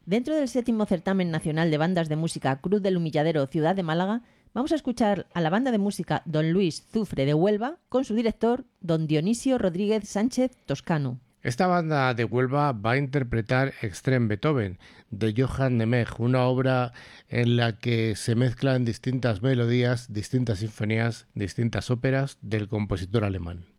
Dentro del 7º certamen nacional de bandas de música Cruz del Humilladero, Ciudad de Málaga, vamos a escuchar a la banda de música Don Luis Zufre de Huelva con su director Don Dionisio Rodríguez Sánchez Toscano. Esta banda de Huelva va a interpretar Extrem Beethoven de Johann Nemeth, una obra en la que se mezclan distintas melodías, distintas sinfonías, distintas óperas del compositor alemán.